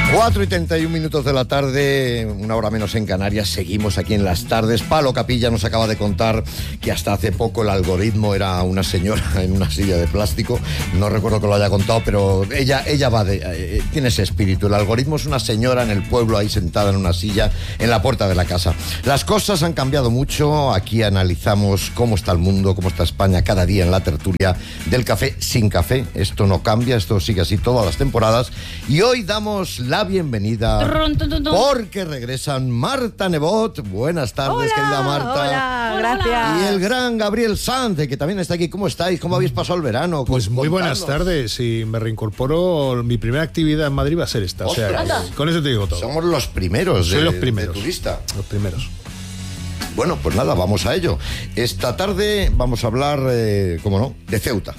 4:31 de la tarde, una hora menos en Canarias. Seguimos aquí en Las Tardes. Palo Capilla nos acaba de contar que hasta hace poco el algoritmo era una señora en una silla de plástico. No recuerdo que lo haya contado, pero ella tiene ese espíritu. El algoritmo es una señora en el pueblo ahí sentada en una silla en la puerta de la casa. Las cosas han cambiado mucho. Aquí analizamos cómo está el mundo, cómo está España cada día en la tertulia del café sin café. Esto no cambia, esto sigue así todas las temporadas. Y hoy damos la bienvenida porque regresan Marta Nebot. Buenas tardes, hola, querida Marta. Hola, gracias. Y el gran Gabriel Sanz, que también está aquí. ¿Cómo estáis? ¿Cómo habéis pasado el verano? Pues muy buenas tardes. Y me reincorporo. Mi primera actividad en Madrid va a ser esta. O sea, con eso te digo todo. Somos los primeros. Soy los primeros. De turista. Los primeros. Bueno, pues nada, vamos a ello. Esta tarde vamos a hablar, cómo no, de Ceuta.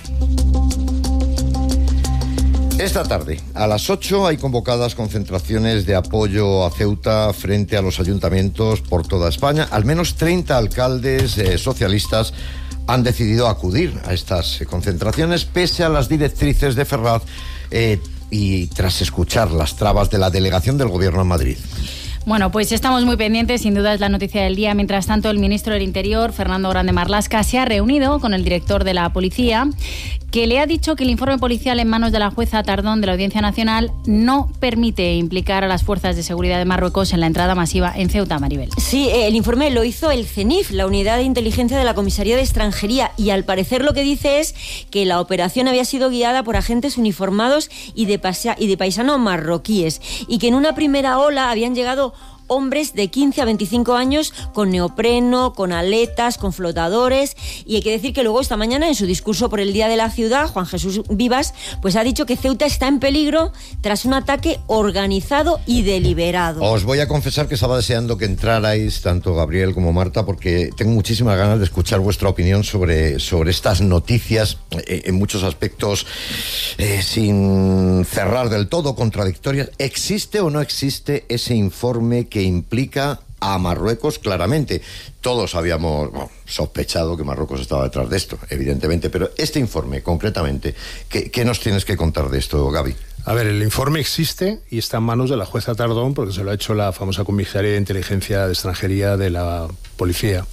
Esta tarde, a las 8, hay convocadas concentraciones de apoyo a Ceuta frente a los ayuntamientos por toda España. Al menos 30 alcaldes socialistas han decidido acudir a estas concentraciones, pese a las directrices de Ferraz y tras escuchar las trabas de la delegación del Gobierno en Madrid. Bueno, pues estamos muy pendientes, sin duda es la noticia del día. Mientras tanto, el ministro del Interior, Fernando Grande Marlaska, se ha reunido con el director de la policía, que le ha dicho que el informe policial en manos de la jueza Tardón de la Audiencia Nacional no permite implicar a las fuerzas de seguridad de Marruecos en la entrada masiva en Ceuta, Maribel. Sí, el informe lo hizo el CENIF, la Unidad de Inteligencia de la Comisaría de Extranjería, y al parecer lo que dice es que la operación había sido guiada por agentes uniformados y de paisanos marroquíes, y que en una primera ola habían llegado hombres de 15 a 25 años con neopreno, con aletas, con flotadores, y hay que decir que luego esta mañana en su discurso por el Día de la Ciudad, Juan Jesús Vivas, pues ha dicho que Ceuta está en peligro tras un ataque organizado y deliberado. Os voy a confesar que estaba deseando que entrarais, tanto Gabriel como Marta, porque tengo muchísimas ganas de escuchar vuestra opinión sobre estas noticias, en muchos aspectos sin cerrar del todo, contradictorias. ¿Existe o no existe ese informe que implica a Marruecos claramente? Todos habíamos sospechado que Marruecos estaba detrás de esto, evidentemente, pero este informe concretamente, ¿qué nos tienes que contar de esto, Gaby? A ver, el informe existe y está en manos de la jueza Tardón, porque se lo ha hecho la famosa comisaria de inteligencia de extranjería de la policía.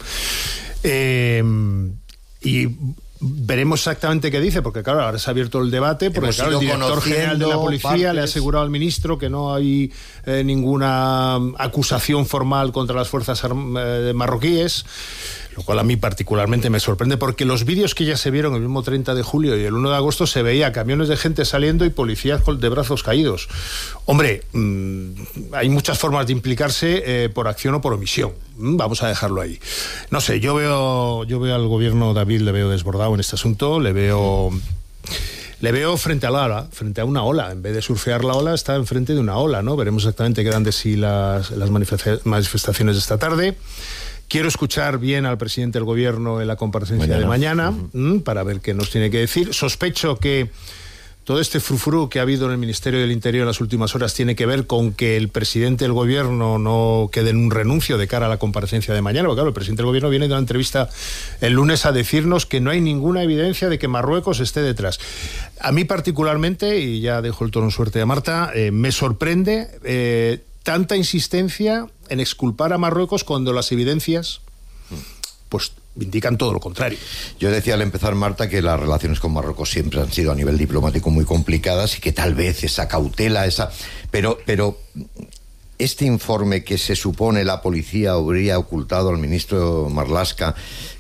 Y veremos exactamente qué dice, porque claro, ahora se ha abierto el debate, porque claro, el director general de la policía le ha asegurado al ministro que no hay ninguna acusación formal contra las fuerzas marroquíes, lo cual a mí particularmente me sorprende, porque los vídeos que ya se vieron el mismo 30 de julio y el 1 de agosto se veía camiones de gente saliendo y policías de brazos caídos. Hombre, hay muchas formas de implicarse por acción o por omisión. Vamos a dejarlo ahí. No sé, yo veo al gobierno, David, le veo desbordado en este asunto, le veo frente a la ola, frente a una ola. En vez de surfear la ola, está enfrente de una ola, ¿no? Veremos exactamente qué dan de sí las manifestaciones de esta tarde. Quiero escuchar bien al presidente del gobierno en la comparecencia de mañana, para ver qué nos tiene que decir. Sospecho que todo este frufru que ha habido en el Ministerio del Interior en las últimas horas tiene que ver con que el presidente del gobierno no quede en un renuncio de cara a la comparecencia de mañana, porque claro, el presidente del gobierno viene de una entrevista el lunes a decirnos que no hay ninguna evidencia de que Marruecos esté detrás. A mí particularmente, y ya dejo el turno suerte a Marta, me sorprende tanta insistencia en exculpar a Marruecos cuando las evidencias pues indican todo lo contrario. Yo decía al empezar, Marta, que las relaciones con Marruecos siempre han sido a nivel diplomático muy complicadas y que tal vez esa cautela, pero este informe que se supone la policía habría ocultado al ministro Marlaska,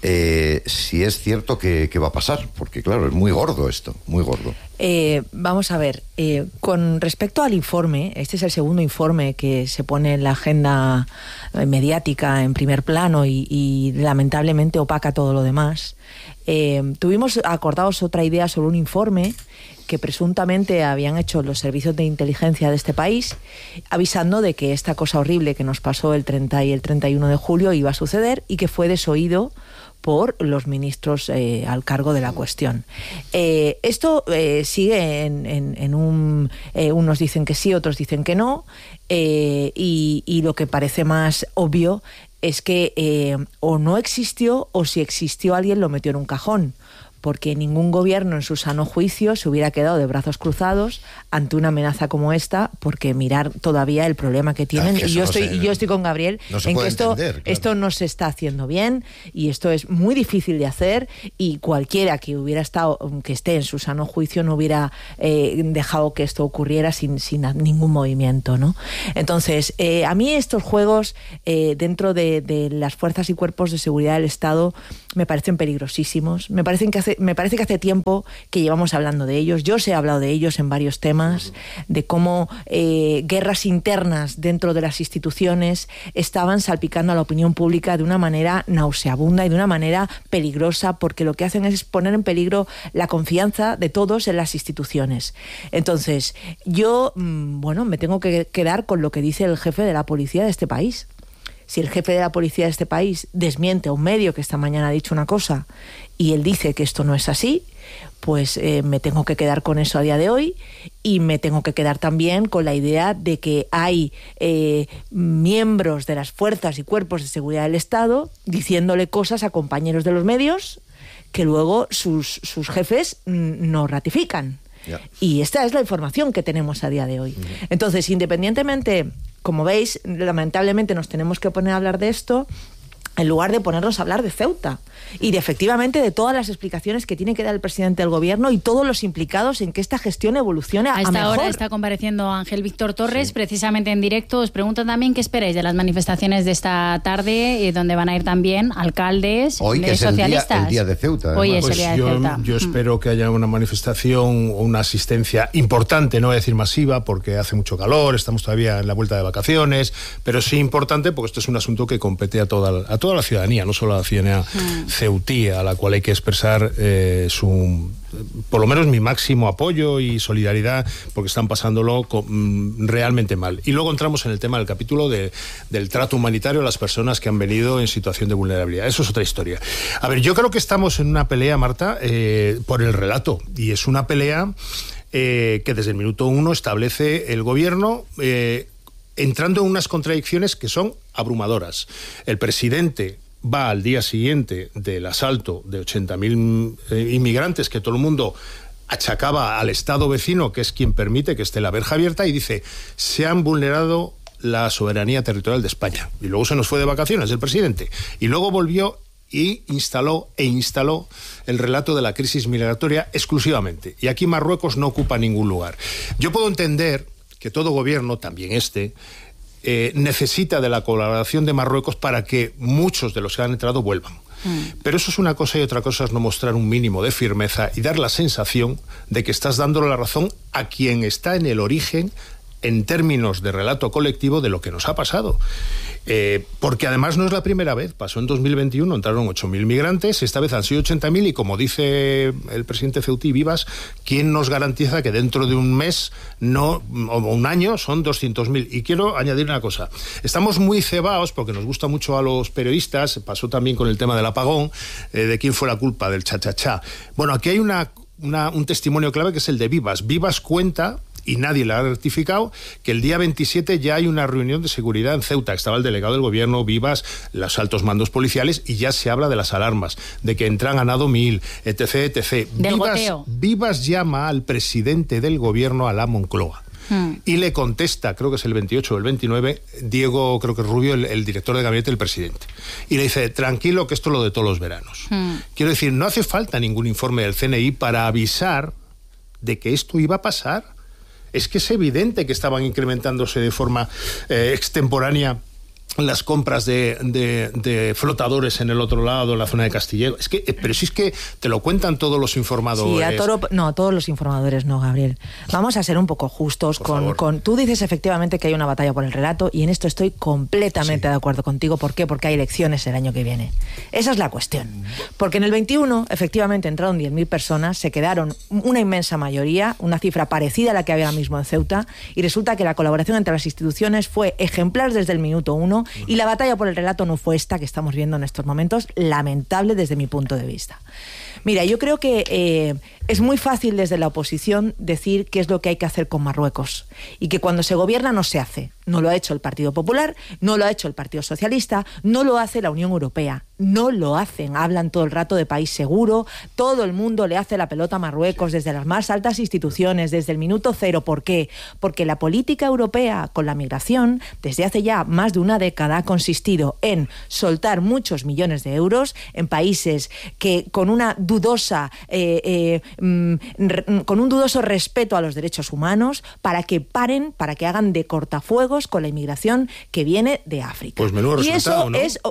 si es cierto que va a pasar, porque claro, es muy gordo esto, muy gordo. Vamos a ver, con respecto al informe, este es el segundo informe que se pone en la agenda mediática en primer plano y lamentablemente opaca todo lo demás. Tuvimos acordados otra idea sobre un informe que presuntamente habían hecho los servicios de inteligencia de este país, avisando de que esta cosa horrible que nos pasó el 30 y el 31 de julio iba a suceder y que fue desoído por los ministros al cargo de la cuestión. Esto sigue en un... unos dicen que sí, otros dicen que no, y lo que parece más obvio es que o no existió o si existió alguien lo metió en un cajón, porque ningún gobierno en su sano juicio se hubiera quedado de brazos cruzados ante una amenaza como esta, porque mirar todavía el problema que tienen. Claro, y yo estoy con Gabriel en que esto no se está haciendo bien y esto es muy difícil de hacer, y cualquiera que esté en su sano juicio no hubiera dejado que esto ocurriera sin ningún movimiento, ¿no? Entonces, a mí estos juegos dentro de las fuerzas y cuerpos de seguridad del Estado me parecen peligrosísimos. Me parece que hace tiempo que llevamos hablando de ellos. Yo os he hablado de ellos en varios temas, de cómo guerras internas dentro de las instituciones estaban salpicando a la opinión pública de una manera nauseabunda y de una manera peligrosa, porque lo que hacen es poner en peligro la confianza de todos en las instituciones. Entonces, yo, me tengo que quedar con lo que dice el jefe de la policía de este país. Si el jefe de la policía de este país desmiente a un medio que esta mañana ha dicho una cosa y él dice que esto no es así, pues me tengo que quedar con eso a día de hoy, y me tengo que quedar también con la idea de que hay miembros de las fuerzas y cuerpos de seguridad del Estado diciéndole cosas a compañeros de los medios que luego sus jefes no ratifican. Yeah. Y esta es la información que tenemos a día de hoy. Entonces, independientemente, como veis, lamentablemente nos tenemos que poner a hablar de esto en lugar de ponernos a hablar de Ceuta y efectivamente de todas las explicaciones que tiene que dar el presidente del gobierno y todos los implicados en que esta gestión evolucione a mejor. A esta hora está compareciendo Ángel Víctor Torres, precisamente en directo. Os pregunto también qué esperáis de las manifestaciones de esta tarde, donde van a ir también alcaldes hoy, que socialistas. El día de Ceuta. Hoy es el día de Ceuta. Yo espero que haya una manifestación o una asistencia importante, no voy a decir masiva, porque hace mucho calor, estamos todavía en la vuelta de vacaciones, pero sí importante porque esto es un asunto que compete a toda la ciudadanía, no solo a la ciudadanía ceutí, a la cual hay que expresar por lo menos mi máximo apoyo y solidaridad, porque están pasándolo realmente mal. Y luego entramos en el tema del capítulo del trato humanitario a las personas que han venido en situación de vulnerabilidad. Eso es otra historia. A ver, yo creo que estamos en una pelea, Marta, por el relato, y es una pelea que desde el minuto 1 establece el gobierno, entrando en unas contradicciones que son abrumadoras. El presidente va al día siguiente del asalto de 80.000 inmigrantes que todo el mundo achacaba al Estado vecino, que es quien permite que esté la verja abierta, y dice: se han vulnerado la soberanía territorial de España. Y luego se nos fue de vacaciones el presidente. Y luego volvió y instaló el relato de la crisis migratoria exclusivamente. Y aquí Marruecos no ocupa ningún lugar. Yo puedo entender que todo gobierno, también necesita de la colaboración de Marruecos para que muchos de los que han entrado vuelvan. Pero eso es una cosa, y otra cosa es no mostrar un mínimo de firmeza y dar la sensación de que estás dándole la razón a quien está en el origen, en términos de relato colectivo, de lo que nos ha pasado. Porque además no es la primera vez. Pasó en 2021, entraron 8.000 migrantes, esta vez han sido 80.000, y como dice el presidente ceutí, Vivas, ¿quién nos garantiza que dentro de un mes o un año son 200.000? Y quiero añadir una cosa. Estamos muy cebaos, porque nos gusta mucho a los periodistas, pasó también con el tema del apagón, de quién fue la culpa del cha-cha-cha. Bueno, aquí hay un testimonio clave, que es el de Vivas. Vivas cuenta, y nadie le ha rectificado, que el día 27 ya hay una reunión de seguridad en Ceuta. Estaba el delegado del gobierno, Vivas, los altos mandos policiales, y ya se habla de las alarmas, de que entran a nado 1000, etc, etc. Vivas llama al presidente del gobierno, a la Moncloa, y le contesta, creo que es el 28 o el 29, Diego, creo que es Rubio, el director de gabinete del presidente, y le dice: tranquilo, que esto es lo de todos los veranos. Quiero decir, no hace falta ningún informe del CNI para avisar de que esto iba a pasar. Es que es evidente que estaban incrementándose de forma extemporánea las compras de flotadores en el otro lado, en la zona de Castillejo. Pero si es que te lo cuentan todos los informadores. Sí, todos los informadores no, Gabriel. Vamos a ser un poco justos con... Tú dices efectivamente que hay una batalla por el relato, y en esto estoy completamente de acuerdo contigo. ¿Por qué? Porque hay elecciones el año que viene. Esa es la cuestión. Porque en el 21, efectivamente, entraron 10.000 personas, se quedaron una inmensa mayoría, una cifra parecida a la que había ahora mismo en Ceuta, y resulta que la colaboración entre las instituciones fue ejemplar desde el minuto 1, y la batalla por el relato no fue esta que estamos viendo en estos momentos, lamentable desde mi punto de vista. Mira, yo creo que es muy fácil desde la oposición decir qué es lo que hay que hacer con Marruecos y que cuando se gobierna no se hace. No lo ha hecho el Partido Popular, no lo ha hecho el Partido Socialista, no lo hace la Unión Europea. No lo hacen, hablan todo el rato de país seguro, todo el mundo le hace la pelota a Marruecos desde las más altas instituciones, desde el minuto cero. ¿Por qué? Porque la política europea con la migración desde hace ya más de una década ha consistido en soltar muchos millones de euros en países que con una dudosa con un dudoso respeto a los derechos humanos para que paren, para que hagan de cortafuegos con la inmigración que viene de África. Pues menudo resultado, y eso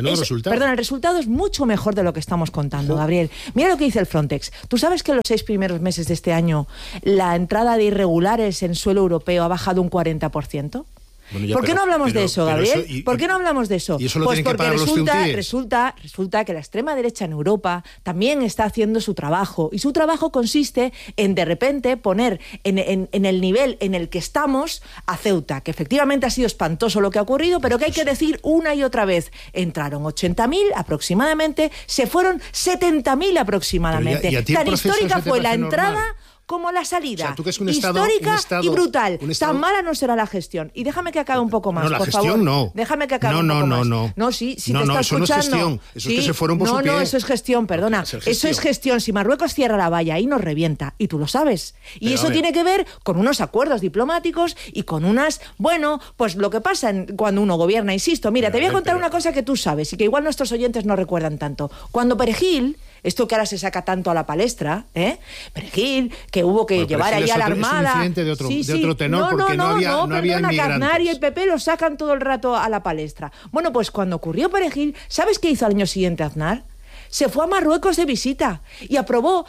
¿no? El resultado es mucho mejor de lo que estamos contando, Gabriel. Mira lo que dice el Frontex. ¿Tú sabes que en los 6 primeros meses de este año la entrada de irregulares en suelo europeo ha bajado un 40%? Bueno, ¿por qué no hablamos de eso, Gabriel? ¿Por qué no hablamos de eso? ¿Y eso lo tienen que pagar los ceutíes? Resulta que la extrema derecha en Europa también está haciendo su trabajo. Y su trabajo consiste en, de repente, poner en el nivel en el que estamos a Ceuta, que efectivamente ha sido espantoso lo que ha ocurrido, pero que hay que decir una y otra vez. Entraron 80.000 aproximadamente, se fueron 70.000 aproximadamente. Tan histórica fue la entrada como la salida. O sea, ¿tú crees que un histórica estado, y brutal. Tan mala no será la gestión. Y déjame que acabe un poco más, por favor. No. Déjame que acabe un poco más. No, sí, si te está escuchando. No es gestión. Eso es que se fueron por su pie. No, eso es gestión, perdona. Eso es gestión. Si Marruecos cierra la valla, ahí nos revienta. Y tú lo sabes. Y pero eso tiene que ver con unos acuerdos diplomáticos y con unas... Bueno, pues lo que pasa cuando uno gobierna, insisto. Mira, te voy a contar una cosa que tú sabes y que igual nuestros oyentes no recuerdan tanto. Cuando Perejil... Esto que ahora se saca tanto a la palestra, Perejil, que hubo que llevar ahí a la Armada. Es un incidente de otro tenor, porque no había inmigrantes. Aznar y el PP lo sacan todo el rato a la palestra. Bueno, pues cuando ocurrió Perejil, ¿sabes qué hizo al año siguiente Aznar? Se fue a Marruecos de visita y aprobó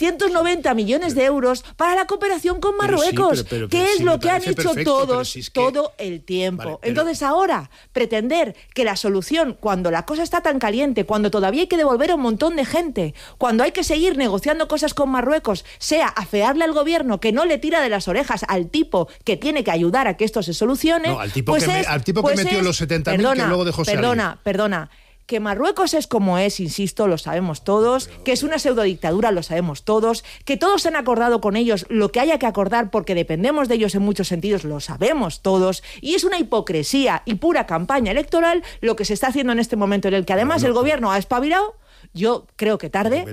390 millones de euros para la cooperación con Marruecos, que es lo que han hecho todos todo el tiempo. Vale, entonces ahora, pretender que la solución, cuando la cosa está tan caliente, cuando todavía hay que devolver a un montón de gente, cuando hay que seguir negociando cosas con Marruecos, sea afearle al gobierno que no le tira de las orejas al tipo que tiene que ayudar a que esto se solucione, no, al tipo que metió los 70.000 que luego dejó salir. Perdona. Que Marruecos es como es, insisto, lo sabemos todos, que es una pseudodictadura, lo sabemos todos, que todos han acordado con ellos lo que haya que acordar porque dependemos de ellos en muchos sentidos, lo sabemos todos, y es una hipocresía y pura campaña electoral lo que se está haciendo en este momento en el que además el gobierno ha espabilado. Yo creo que tarde,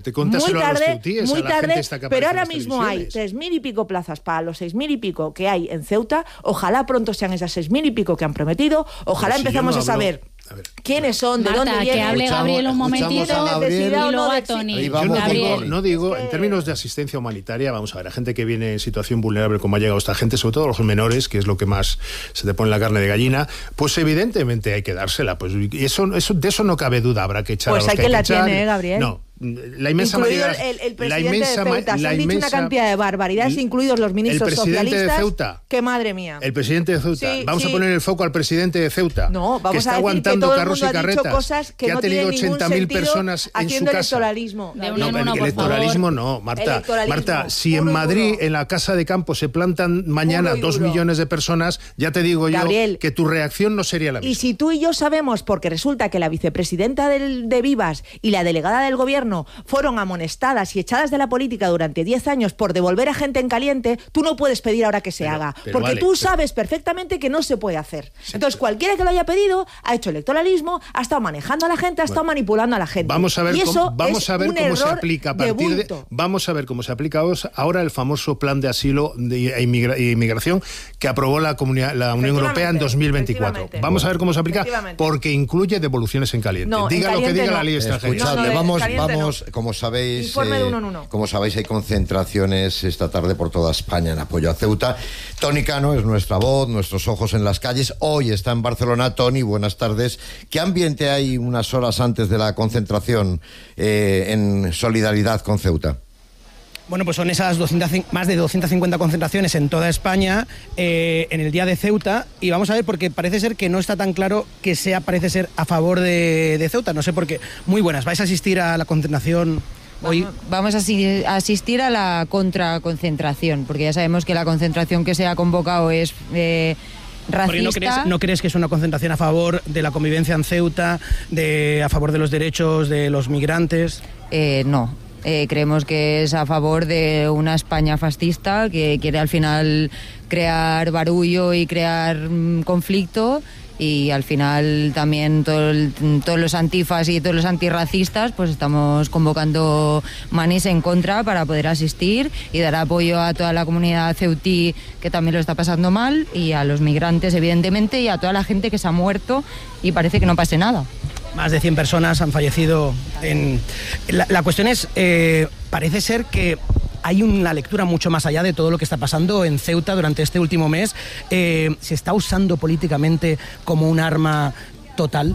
muy tarde, pero ahora mismo hay 3.000 y pico plazas para los 6.000 y pico que hay en Ceuta. Ojalá pronto sean esas 6.000 y pico que han prometido. Ojalá empezamos a saber quiénes son, de dónde vienen. Que hable Gabriel un momentito y luego a Tony. No digo, en términos de asistencia humanitaria, vamos a ver, a gente que viene en situación vulnerable, como ha llegado esta gente, sobre todo los menores, que es lo que más se te pone la carne de gallina, pues evidentemente hay que dársela. Pues, y eso de eso no cabe duda, habrá que echar pues a los que la tiene, Gabriel. No. La inmensa mayoría, el presidente de Ceuta, se han dicho una cantidad de barbaridades, incluidos los ministros socialistas. De Ceuta. ¡Qué madre mía! El presidente de Ceuta. Vamos a poner el foco al presidente de Ceuta. No, vamos que está a decir aguantando que todo carros el mundo y carretas. Ha dicho cosas que no ha tenido 80.000 personas en su casa. Electoralismo. El electoralismo no, Marta. Marta, si en Madrid, en la Casa de Campo, se plantan mañana 2 millones de personas, ya te digo Gabriel, yo que tu reacción no sería la misma. Y si tú y yo sabemos, porque resulta que la vicepresidenta de Vivas y la delegada del gobierno fueron amonestadas y echadas de la política durante 10 años por devolver a gente en caliente, tú no puedes pedir ahora que se haga, porque tú sabes perfectamente que no se puede hacer. Entonces cualquiera que lo haya pedido ha hecho electoralismo, ha estado manejando a la gente, ha estado manipulando a la gente. Vamos a ver cómo se aplica vamos a ver cómo se aplica ahora el famoso plan de asilo e inmigración que aprobó la Unión Europea en 2024. Vamos a ver cómo se aplica, porque incluye devoluciones en caliente. Diga lo que diga la ley extranjera. Escuchadle, vamos, como sabéis, como sabéis, hay concentraciones esta tarde por toda España en apoyo a Ceuta. Tony Cano es nuestra voz, nuestros ojos en las calles. Hoy está en Barcelona. Tony, buenas tardes. ¿Qué ambiente hay unas horas antes de la concentración en solidaridad con Ceuta? Bueno, pues son esas más de 250 concentraciones en toda España en el día de Ceuta, y vamos a ver, porque parece ser que no está tan claro que parece ser a favor de Ceuta, no sé por qué. Muy buenas, ¿vais a asistir a la concentración hoy? Vamos a asistir a la contraconcentración, porque ya sabemos que la concentración que se ha convocado es racista. ¿No crees que es una concentración a favor de la convivencia en Ceuta, a favor de los derechos de los migrantes? No. Creemos que es a favor de una España fascista que quiere al final crear barullo y crear conflicto, y al final también todos los antifas y todos los antirracistas pues estamos convocando manís en contra para poder asistir y dar apoyo a toda la comunidad ceutí que también lo está pasando mal, y a los migrantes evidentemente, y a toda la gente que se ha muerto y parece que no pase nada. Más de 100 personas han fallecido. La cuestión es, parece ser que hay una lectura mucho más allá de todo lo que está pasando en Ceuta durante este último mes. ¿Se está usando políticamente como un arma total?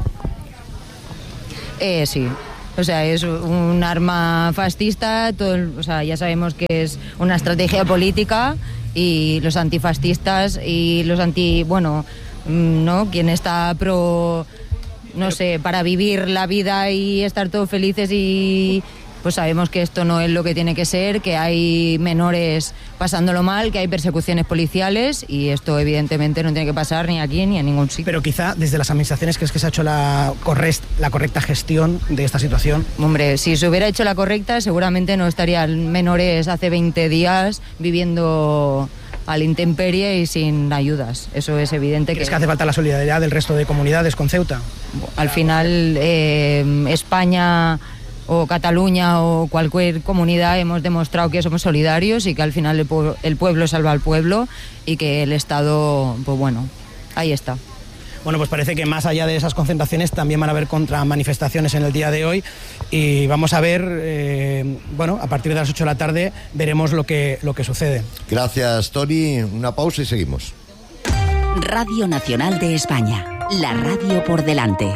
Sí. O sea, es un arma fascista, ya sabemos que es una estrategia política, y los antifascistas y los ¿no? Quien está pro, no sé, para vivir la vida y estar todos felices, y pues sabemos que esto no es lo que tiene que ser, que hay menores pasándolo mal, que hay persecuciones policiales, y esto evidentemente no tiene que pasar ni aquí ni en ningún sitio. Pero quizá desde las administraciones, ¿crees que se ha hecho la correcta gestión de esta situación? Hombre, si se hubiera hecho la correcta, seguramente no estarían menores hace 20 días viviendo a la intemperie y sin ayudas. Eso es evidente. ¿Crees que hace falta la solidaridad del resto de comunidades con Ceuta? Al final, España o Cataluña o cualquier comunidad hemos demostrado que somos solidarios, y que al final el pueblo salva al pueblo, y que el Estado, pues bueno, ahí está. Bueno, pues parece que más allá de esas concentraciones también van a haber contramanifestaciones en el día de hoy, y vamos a ver, a partir de las 8 de la tarde veremos lo que sucede. Gracias, Tony. Una pausa y seguimos. Radio Nacional de España, la radio por delante.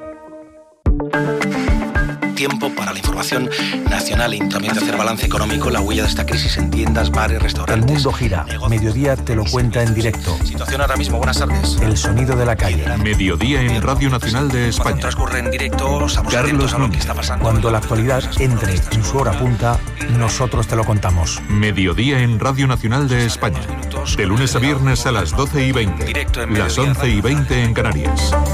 Tiempo para la información nacional y también de hacer balance económico, la huella de esta crisis en tiendas, bares, restaurantes. El mundo gira. Mediodía te lo cuenta en directo. Situación ahora mismo. Buenas tardes. El sonido de la calle. Mediodía en Radio Nacional de España. Cuando transcurre en directo, estamos atentos a lo que está pasando. Cuando la actualidad entre en su hora punta, nosotros te lo contamos. Mediodía en Radio Nacional de España. De lunes a viernes a las 12:20. Directo en las 11:20 en Canarias.